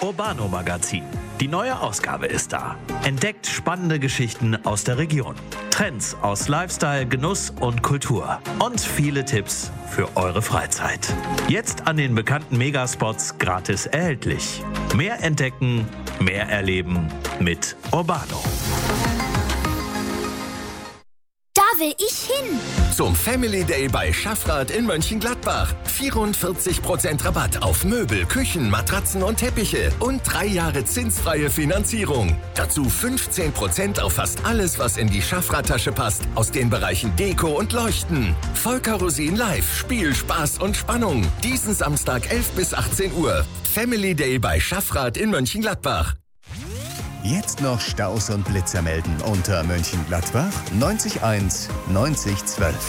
Urbano Magazin. Die neue Ausgabe ist da. Entdeckt spannende Geschichten aus der Region. Trends aus Lifestyle, Genuss und Kultur. Und viele Tipps für eure Freizeit. Jetzt an den bekannten Megaspots gratis erhältlich. Mehr entdecken, mehr erleben mit Urbano. Da will ich hin. Zum Family Day bei Schaffrath in Mönchengladbach. 44% Rabatt auf Möbel, Küchen, Matratzen und Teppiche und 3 Jahre zinsfreie Finanzierung. Dazu 15% auf fast alles, was in die Schaffrath-Tasche passt, aus den Bereichen Deko und Leuchten. Volker Rosin live, Spiel, Spaß und Spannung. Diesen Samstag 11 bis 18 Uhr. Family Day bei Schaffrath in Mönchengladbach. Jetzt noch Staus und Blitzer melden unter Mönchengladbach 90 1 90 12.